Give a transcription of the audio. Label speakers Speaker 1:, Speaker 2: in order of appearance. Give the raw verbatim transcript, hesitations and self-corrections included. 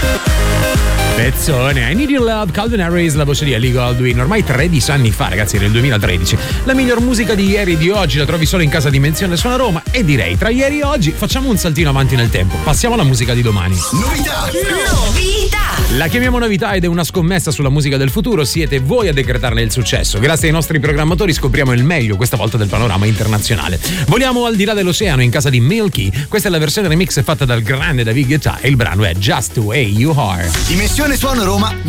Speaker 1: Pezzone, I Need Your Love, Calvin Harris, la voce di Ellie Goulding, ormai tredici anni fa, ragazzi, nel duemilatredici. La miglior musica di ieri e di oggi la trovi solo in casa Dimensione Suona Roma, e direi tra ieri e oggi facciamo un saltino avanti nel tempo. Passiamo alla musica di domani.
Speaker 2: Novità! Novità!
Speaker 1: La chiamiamo novità ed è una scommessa sulla musica del futuro, siete voi a decretarne il successo. Grazie ai nostri programmatori scopriamo il meglio, questa volta del panorama internazionale. Voliamo al di là dell'oceano in casa di Milky, questa è la versione remix fatta dal grande David Guetta e il brano è Just the Way You Are.
Speaker 2: Dimensione Suono Roma